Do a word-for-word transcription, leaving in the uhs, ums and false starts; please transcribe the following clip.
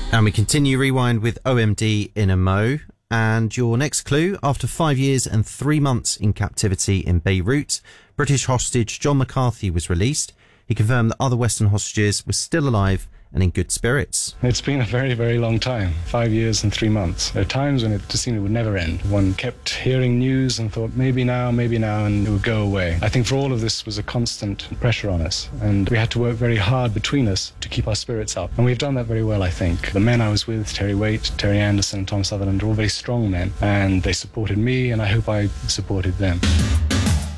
And we continue Rewind with O M D in a Mo. And your next clue, after five years and three months in captivity in Beirut, British hostage John McCarthy was released. He confirmed that other Western hostages were still alive and in good spirits. It's been a very, very long time. Five years and three months. There are times when it just seemed it would never end. One kept hearing news and thought, maybe now, maybe now, and it would go away. I think for all of this was a constant pressure on us, and we had to work very hard between us to keep our spirits up. And we've done that very well, I think. The men I was with, Terry Waite, Terry Anderson, Tom Sutherland, are all very strong men, and they supported me, and I hope I supported them.